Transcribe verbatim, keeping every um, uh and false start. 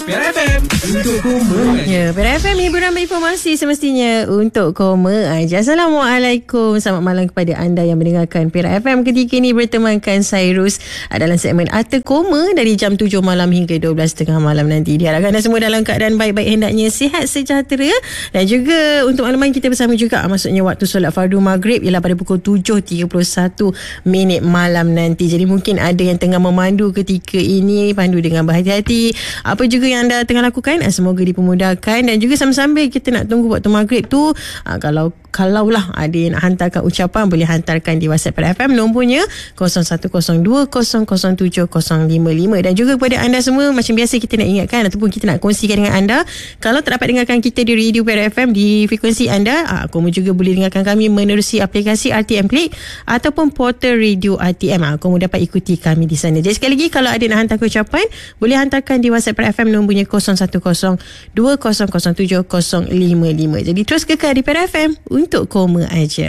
P R F M untuk koma. Ya, P R F M hiburan berinformasi semestinya untuk koma aja. Assalamualaikum. Selamat malam kepada anda yang mendengarkan P R F M ketika ini bertemankan Cyrus dalam segmen Arta Koma dari jam tujuh malam hingga dua belas tiga puluh malam nanti. Diharapkan anda semua dalam keadaan baik-baik, hendaknya sihat sejahtera. Dan juga untuk makluman kita bersama juga, maksudnya waktu solat fardu maghrib ialah pada pukul tujuh tiga puluh satu minit malam nanti. Jadi mungkin ada yang tengah memandu ketika ini, pandu dengan berhati-hati. Apa juga yang anda tengah lakukan, semoga dipermudahkan. Dan juga sambil-sambil kita nak tunggu waktu maghrib tu, kalau kalaulah ada yang nak hantarkan ucapan, boleh hantarkan di WhatsApp P R F M, nombornya kosong satu kosong dua kosong kosong tujuh kosong lima lima. Dan juga kepada anda semua, macam biasa kita nak ingatkan ataupun kita nak kongsikan dengan anda, kalau tak dapat dengarkan kita di radio P R F M di frekuensi anda, kamu juga boleh dengarkan kami menerusi aplikasi R T M Play ataupun portal radio R T M. Kamu dapat ikuti kami di sana. Jadi sekali lagi, kalau ada nak hantar ucapan, boleh hantarkan di WhatsApp P R F M, nombornya kosong satu kosong dua kosong kosong tujuh kosong lima lima. Jadi terus kekal di P R F M untuk koma aja.